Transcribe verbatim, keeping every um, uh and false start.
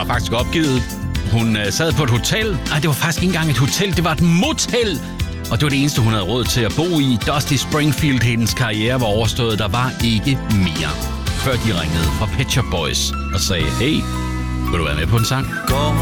var faktisk opgivet. Hun øh, sad på et hotel. Nej, det var faktisk ikke engang et hotel, det var et motel. Og det var det eneste, hun havde råd til at bo i. Dusty Springfield, hendes karriere var overstået. Der var ikke mere. Før de ringede fra Pet Shop Boys og sagde, hey, vil du være med på en sang? Går